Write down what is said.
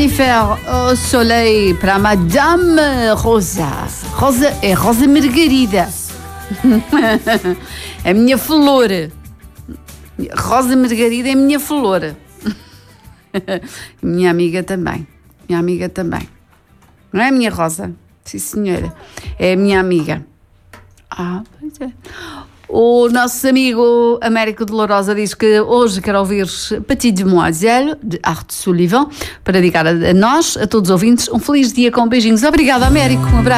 Jennifer au soleil para a Madame Rosa. Rosa Margarida. É minha flor. Rosa Margarida é minha flor. Minha amiga também. Não é a minha Rosa? Sim, senhora. É a minha amiga. Pois é. O nosso amigo Américo de Lourosa diz que hoje quer ouvir Petite Demoiselle, de Art Sullivan, para dedicar a nós, a todos os ouvintes, um feliz dia com beijinhos. Obrigada, Américo. Um abraço.